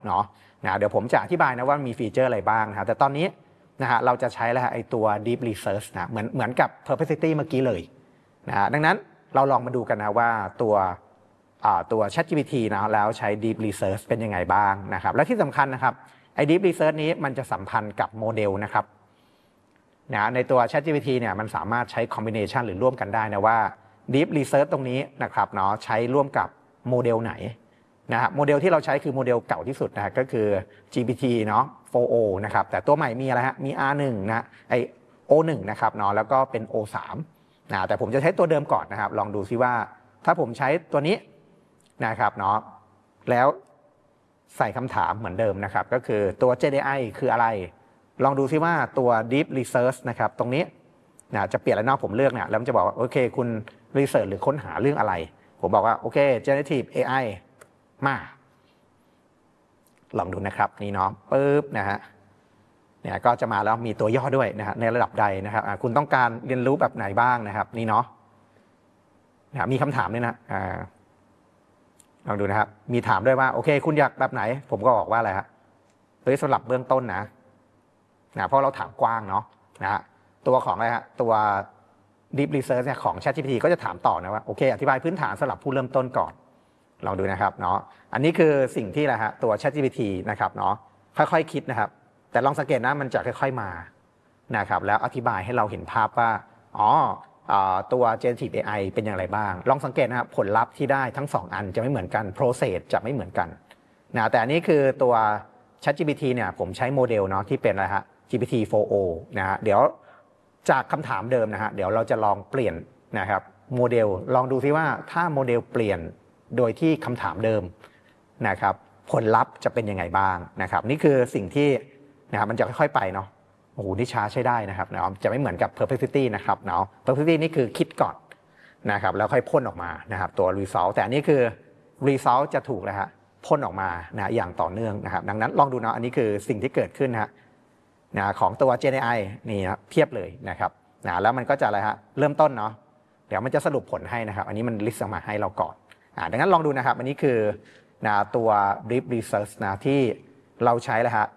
เนาะเดี๋ยวผมจะอธิบายนะว่ามีฟีเจอร์อะไรบ้างนะแต่ตอนนี้นะฮะเราจะใช้แล้วไอตัว Deep Research นะเหมือนกับ Perplexity เมื่อกี้เลยนะฮะดังนั้นเราลองมาดูกันนะว่าตัว ChatGPT นะแล้วใช้ Deep Research เป็นยังไงบ้างนะครับและที่สำคัญนะครับไอ้ Deep Research นี้มันจะสัมพันธ์กับโมเดลนะครับในตัว ChatGPT เนี่ยมันสามารถใช้ combination หรือร่วมกันได้นะว่า Deep Research ตรงนี้นะครับเนาะใช้ร่วมกับโมเดลไหนนะฮะโมเดลที่เราใช้คือโมเดลเก่าที่สุดนะฮะก็คือ GPT เนาะ 4o นะครับแต่ตัวใหม่มีอะไรฮะมี R1 นะไอ O1 นะครับเนาะแล้วก็เป็น O3 นะแต่ผมจะใช้ตัวเดิมก่อนนะครับลองดูซิว่าถ้าผมใช้ตัวนี้นะครับเนาะแล้วใส่คำถามเหมือนเดิมนะครับก็คือตัว GenAI คืออะไรลองดูซิว่าตัว Deep Research นะครับตรงนี้นะจะเปลี่ยนแล้วนอกผมเลือกเนี่ยแล้วมันจะบอกว่าโอเคคุณ Research หรือค้นหาเรื่องอะไรผมบอกว่าโอเค Generative AI มาลองดูนะครับนี่เนาะปึ๊บนะฮะเนี่ยก็จะมาแล้วมีตัวย่อด้วยนะฮะในระดับใดนะครับคุณต้องการเรียนรู้แบบไหนบ้างนะครับนี่เนาะมีคำถามด้วยนะลองดูนะครับมีถามด้วยว่าโอเคคุณอยากแบบไหนผมก็บอกว่าอะไรฮะสำหรับเบื้องต้นนะเพราะเราถามกว้างเนาะนะฮะตัวของอะไรฮะตัว Deep Research เนี่ยของ ChatGPT ก็จะถามต่อนะว่าโอเคอธิบายพื้นฐานสำหรับผู้เริ่มต้นก่อนลองดูนะครับเนาะอันนี้คือสิ่งที่อะไรฮะตัว ChatGPT นะครับเนาะค่อยๆคิดนะครับแต่ลองสังเกตนะมันจะค่อยๆมานะครับแล้วอธิบายให้เราเห็นภาพว่าตัว Generative AI เป็นอย่างไรบ้างลองสังเกตนะครับผลลัพธ์ที่ได้ทั้ง2อันจะไม่เหมือนกัน process จะไม่เหมือนกันนะแต่อันนี้คือตัว ChatGPT เนี่ยผมใช้โมเดลเนาะที่เป็นอะไรฮะ GPT-4o นะฮะเดี๋ยวจากคำถามเดิมนะฮะเดี๋ยวเราจะลองเปลี่ยนนะครับโมเดลลองดูซิว่าถ้าโมเดลเปลี่ยนโดยที่คำถามเดิมนะครับผลลัพธ์จะเป็นยังไงบ้างนะครับนี่คือสิ่งที่นะครับมันจะค่อยๆไปเนาะโอ้โหนี่ช้าใช้ได้นะครับเนาะจะไม่เหมือนกับ Perplexity นะครับเนาะ Perplexity นี่คือคิดก่อนนะครับแล้วค่อยพ่นออกมานะครับตัว result แต่อันนี้คือ result จะถูกนะฮะพ่นออกมานะอย่างต่อเนื่องนะครับดังนั้นลองดูเนาะอันนี้คือสิ่งที่เกิดขึ้นนะของตัว GenAI นี่นะเพียบเลยนะครับแล้วมันก็จะอะไรฮะเริ่มต้นเนาะเดี๋ยวมันจะสรุปผลให้นะครับอันนี้มัน list ออกมาให้เราก่อนดังนั้นลองดูนะครับอันนี้คือตัว Deep Research ที่เราใช้แล้วฮะ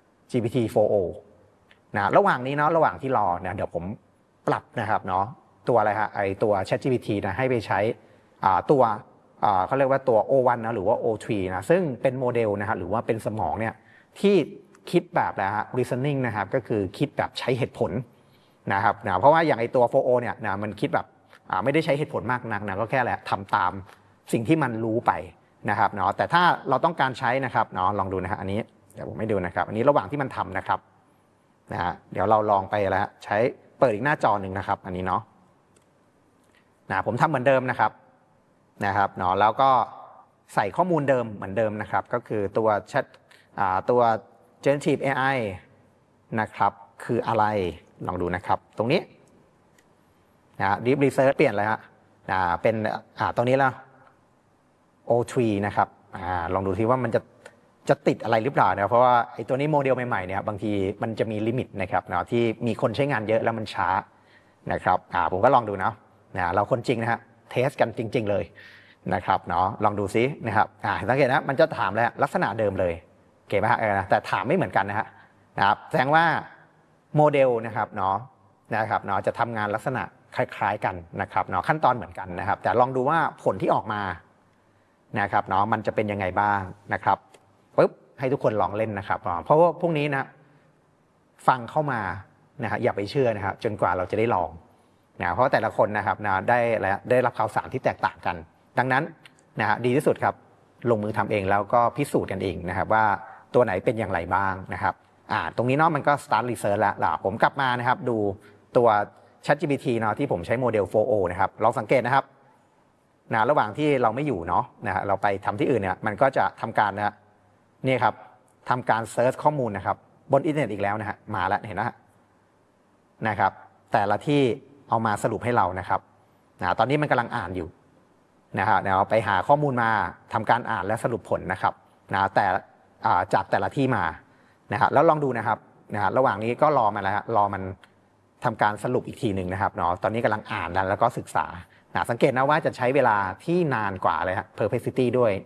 GPT-4o ระหว่างนี้เนาะระหว่างที่รอเดี๋ยวผมปรับนะครับเนาะตัวอะไรฮะไอตัว ChatGPT นะให้ไปใช้ตัวเขาเรียกว่าตัว O1 นะหรือว่า O3 นะซึ่งเป็นโมเดลนะฮะหรือว่าเป็นสมองเนี่ยที่คิดแบบนะฮะ reasoning นะครับก็คือคิดแบบใช้เหตุผลนะครับเพราะว่าอย่างไอตัว 4o เนี่ยมันคิดแบบไม่ได้ใช้เหตุผลมากนักนะก็แค่แหละทำตามสิ่งที่มันรู้ไปนะครับเนาะแต่ถ้าเราต้องการใช้นะครับเนาะลองดูนะฮะอันนี้เดี๋ยวผมให้ดูนะครับอันนี้ระหว่างที่มันทำนะครับเดี๋ยวเราลองไปแล้วใช้เปิดอีกหน้าจอหนึ่งนะครับอันนี้เนาะผมทำเหมือนเดิมนะครับเนาะแล้วก็ใส่ข้อมูลเดิมเหมือนเดิมนะครับก็คือตัวตัว Generative AI นะครับคืออะไรลองดูนะครับตรงนี้Deep Research เปลี่ยนเลยฮะเป็นตรงนี้แล้ว O3 นะครับลองดูทีว่ามันจะติดอะไรหรือเปล่านะเพราะว่าไอ้ตัวนี้โมเดลใหม่ๆเนี่ยบางทีมันจะมีลิมิตนะครับที่มีคนใช้งานเยอะแล้วมันช้านะครับผมก็ลองดูนะเราคนจริงนะฮะเทสกันจริงๆเลยนะครับเนาะลองดูซินะครับสังเกตนะมันจะถามแล้วลักษณะเดิมเลยเก๋ไหมฮะแต่ถามไม่เหมือนกันนะครับแสดงว่าโมเดลนะครับเนาะจะทำงานลักษณะคล้ายๆกันนะครับเนาะขั้นตอนเหมือนกันนะครับแต่ลองดูว่าผลที่ออกมานะครับเนาะมันจะเป็นยังไงบ้างนะครับปุ๊บให้ทุกคนลองเล่นนะครับเพราะว่าพวกนี้นะฟังเข้ามานะฮะอย่าไปเชื่อนะครับจนกว่าเราจะได้ลองเพราะแต่ละคนนะครับได้รับข่าวสารที่แตกต่างกันดังนั้นดีที่สุดครับลงมือทำเองแล้วก็พิสูจน์กันเองนะครับว่าตัวไหนเป็นอย่างไรบ้างนะครับตรงนี้เนาะมันก็ start research แล้วผมกลับมานะครับดูตัว ChatGPT เนาะที่ผมใช้โมเดล 4o นะครับลองสังเกตนะครับระหว่างที่เราไม่อยู่เนาะเราไปทำที่อื่นเนี่ยมันก็จะทำการนี่ครับทำการเซิร์ชข้อมูลนะครับบนอินเทอร์เน็ตอีกแล้วมาแล้วเห็นนะครับแต่ละที่เอามาสรุปให้เรานะครับตอนนี้มันกำลังอ่านอยู่เดี๋ยวไปหาข้อมูลมาทำการอ่านและสรุปผลนะครับแต่จากแต่ละที่มาแล้วลองดูนะครับระหว่างนี้ก็รอมาแล้วรอมันทำการสรุปอีกทีหนึ่งนะครับตอนนี้กำลังอ่านแล้วก็ศึกษาสังเกตนะว่าจะใช้เวลาที่นานกว่าเลยPerplexity ด้วย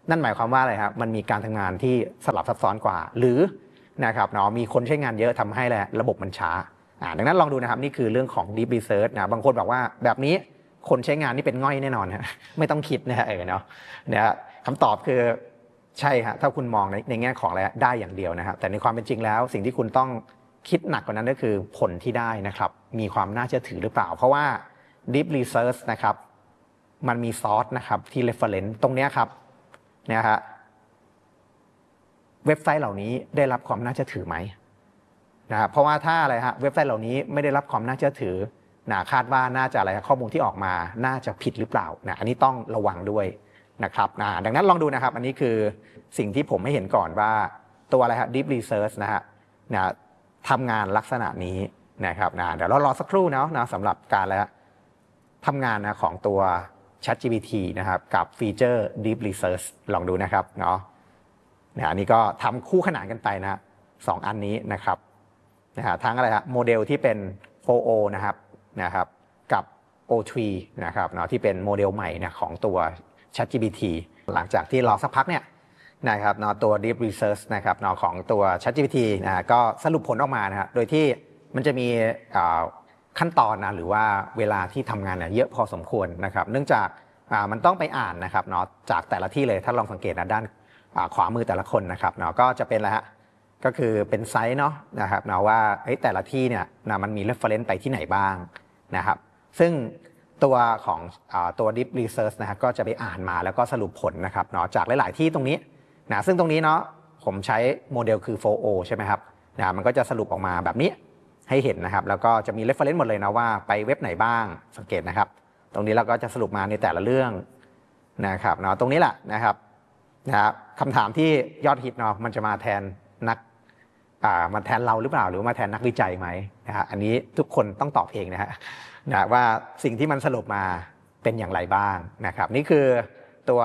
นั่นหมายความว่าอะไรครับมันมีการทำงานที่สลับซับซ้อนกว่าหรือนะครับเนาะมีคนใช้งานเยอะทำให้ระบบมันช้าดังนั้นลองดูนะครับนี่คือเรื่องของ Deep Research นะบางคนบอกว่าแบบนี้คนใช้งานนี่เป็นง่อยแน่นอนฮะไม่ต้องคิดนะฮะเนาะคำตอบคือใช่ฮะถ้าคุณมองในแง่ของอะไรได้อย่างเดียวนะครับแต่ในความเป็นจริงแล้วสิ่งที่คุณต้องคิดหนักกว่านั้นก็คือผลที่ได้นะครับมีความน่าเชื่อถือหรือเปล่าเพราะว่า Deep Research นะครับมันมีซอสนะครับที่ reference ตรงนี้ครับนะฮะเว็บไซต์เหล่านี้ได้รับความน่าเชื่อถือไหมนะครับเพราะว่าถ้าอะไรฮะเว็บไซต์เหล่านี้ไม่ได้รับความน่าเชื่อถือคาดว่าน่าจะอะไรข้อมูลที่ออกมาน่าจะผิดหรือเปล่าอันนี้ต้องระวังด้วยนะครับดังนั้นลองดูนะครับอันนี้คือสิ่งที่ผมให้เห็นก่อนว่าตัวอะไรฮะ Deep Research นะฮะทำงานลักษณะนี้นะครับเดี๋ยวเรารอสักครู่นะสำหรับการแล้วทำงานของตัว ChatGPT นะครับกับฟีเจอร์ Deep Research ลองดูนะครับเนาะอันนี้ก็ทำคู่ขนานกันไปนะ2อันนี้นะครับทั้งอะไรฮะโมเดลที่เป็น 4O นะครับกับ O3 นะครับเนาะที่เป็นโมเดลใหม่เนี่ยของตัว ChatGPT หลังจากที่รอสักพักเนี่ยนะครับเนาะตัว Deep Research นะครับเนาะของตัว ChatGPT ก็สรุปผลออกมานะฮะโดยที่มันจะมีขั้นตอนหรือว่าเวลาที่ทำงานเยอะพอสมควรนะครับเนื่องจากมันต้องไปอ่านนะครับเนาะจากแต่ละที่เลยถ้าลองสังเกตด้านขวามือแต่ละคนนะครับเนาะก็จะเป็นอะไรฮะก็คือเป็นไซต์เนาะนะครับเนาะว่าแต่ละที่เนี่ยมันมี reference ไปที่ไหนบ้างนะครับซึ่งตัวของตัว Deep Research นะครับก็จะไปอ่านมาแล้วก็สรุปผลนะครับเนาะจากหลายๆที่ตรงนี้ซึ่งตรงนี้เนาะผมใช้โมเดลคือ 4O ใช่ไหมครับมันก็จะสรุปออกมาแบบนี้ให้เห็นนะครับแล้วก็จะมี reference หมดเลยนะว่าไปเว็บไหนบ้างสังเกตนะครับตรงนี้เราก็จะสรุปมาในแต่ละเรื่องนะครับเนาะตรงนี้แหละนะครับคำถามที่ยอดฮิตเนาะมันจะมาแทนนักมาแทนเราหรือเปล่าหรือมาแทนนักวิจัยไหมอันนี้ทุกคนต้องตอบเองนะว่าสิ่งที่มันสรุปมาเป็นอย่างไรบ้างนะครับนี่คือตัว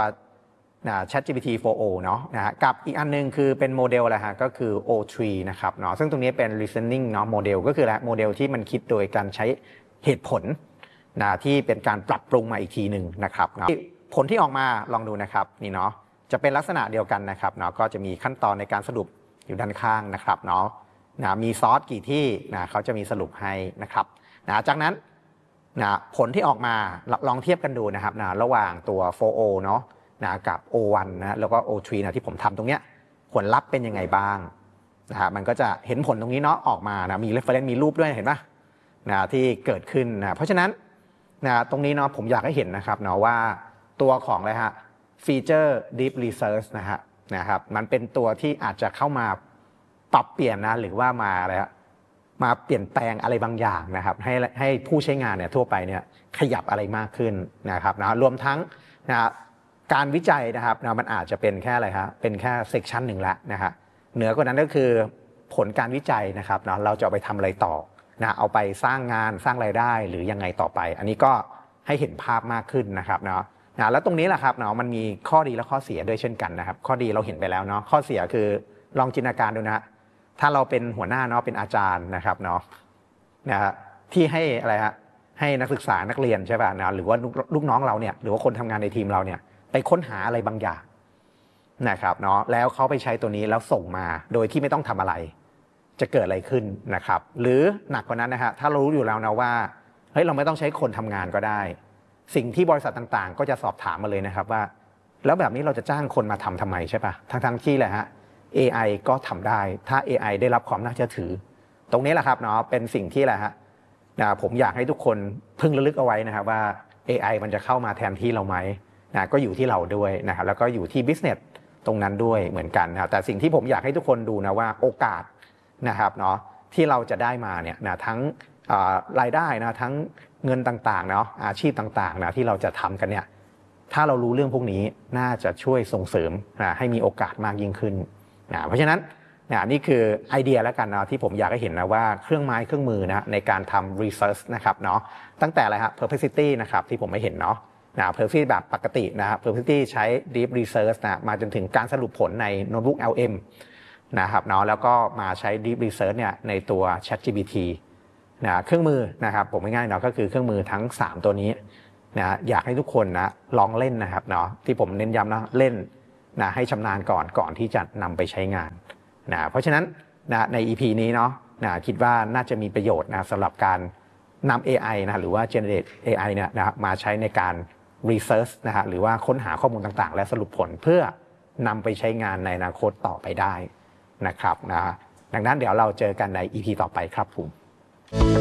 ChatGPT 4O เนาะกับอีกอันนึงคือเป็นโมเดลอะไรฮะก็คือ O3 นะครับเนาะซึ่งตรงนี้เป็น reasoning เนาะโมเดลก็คือโมเดลที่มันคิดโดยการใช้เหตุผลที่เป็นการปรับปรุงมาอีกทีหนึ่งนะครับผลที่ออกมาลองดูนะครับนี่เนาะจะเป็นลักษณะเดียวกันนะครับเนาะก็จะมีขั้นตอนในการสรุปอยู่ด้านข้างนะครับเนาะมีซอสกี่ที่เขาจะมีสรุปให้นะครับจากนั้นผลที่ออกมาลองเทียบกันดูนะครับระหว่างตัว 4O เนาะกับ O1 แล้วก็ O3 ที่ผมทำตรงเนี้ยผลลัพธ์เป็นยังไงบ้างมันก็จะเห็นผลตรงนี้เนาะออกมามี reference มีรูปด้วยเห็นปะที่เกิดขึ้นเพราะฉะนั้นตรงนี้เนาะผมอยากให้เห็นนะครับเนาะว่าตัวของอะไรฮะฟีเจอร์ Deep Research นะครับมันเป็นตัวที่อาจจะเข้ามาปรับเปลี่ยนหรือว่ามาอะไรมาเปลี่ยนแปลงอะไรบางอย่างนะครับให้ผู้ใช้งานเนี่ยทั่วไปเนี่ยขยับอะไรมากขึ้นนะครับรวมทั้งการวิจัยนะครับมันอาจจะเป็นแค่อะไรครับเป็นแค่เซกชันหนึ่งละเหนือกว่านั้นก็คือผลการวิจัยนะครับเราจะเอาไปทำอะไรต่อเอาไปสร้างงานสร้างรายได้หรือยังไงต่อไปอันนี้ก็ให้เห็นภาพมากขึ้นนะครับแล้วตรงนี้แหละครับมันมีข้อดีและข้อเสียด้วยเช่นกันนะครับข้อดีเราเห็นไปแล้วข้อเสียคือลองจินตนาการดูถ้าเราเป็นหัวหน้าเป็นอาจารย์นะครับที่ให้อะไรให้นักศึกษานักเรียนใช่ป่ะหรือว่าลูกน้องเราเนี่ยหรือว่าคนทำงานในทีมเราเนี่ยไปค้นหาอะไรบางอย่างนะครับแล้วเขาไปใช้ตัวนี้แล้วส่งมาโดยที่ไม่ต้องทำอะไรจะเกิดอะไรขึ้นนะครับหรือหนักกว่านั้นถ้าเรารู้อยู่แล้วว่าเราไม่ต้องใช้คนทำงานก็ได้สิ่งที่บริษัทต่างๆก็จะสอบถามมาเลยนะครับว่าแล้วแบบนี้เราจะจ้างคนมาทำไมใช่ป่ะทั้งที่แหละAI ก็ทำได้ถ้า AI ได้รับความน่าเชื่อถือตรงนี้แหละครับเป็นสิ่งที่แหละผมอยากให้ทุกคนพึงระลึกเอาไว้นะครับว่า AI มันจะเข้ามาแทนที่เราไหมก็อยู่ที่เราด้วยนะครับแล้วก็อยู่ที่ business ตรงนั้นด้วยเหมือนกันแต่สิ่งที่ผมอยากให้ทุกคนดูว่าโอกาสนะครับที่เราจะได้มาเนี่ยทั้งรายได้ทั้งเงินต่างๆอาชีพต่างๆที่เราจะทำกันเนี่ยถ้าเรารู้เรื่องพวกนี้น่าจะช่วยส่งเสริมให้มีโอกาสมากยิ่งขึ้นเพราะฉะนั้นนี่คือไอเดียแล้วกันที่ผมอยากให้เห็นว่าเครื่องไม้เครื่องมือในการทำ research นะครับตั้งแต่อะไรperplexity นะครับที่ผมไม่เห็นperplexity แบบปกติperplexity ใช้ deep research มาจนถึงการสรุปผลในโน้ตบุ๊ก LM นะครับแล้วก็มาใช้ deep research เนี่ยในตัว ChatGPT เครื่องมือนะครับผมง่ายๆก็คือเครื่องมือทั้ง3ตัวนี้อยากให้ทุกคนลองเล่นนะครับที่ผมเน้นย้ำเล่นนะให้ชำนาญก่อนที่จะนำไปใช้งานนะเพราะฉะนั้นนะใน EP นี้เนาะนะคิดว่าน่าจะมีประโยชน์นะสำหรับการนำ AI นะหรือว่า Generate AI เนี่ยนะมาใช้ในการ Research นะฮะหรือว่าค้นหาข้อมูลต่างๆและสรุปผลเพื่อนำไปใช้งานในอนาคตต่อไปได้นะครับนะดังนั้นเดี๋ยวเราเจอกันใน EP ต่อไปครับผม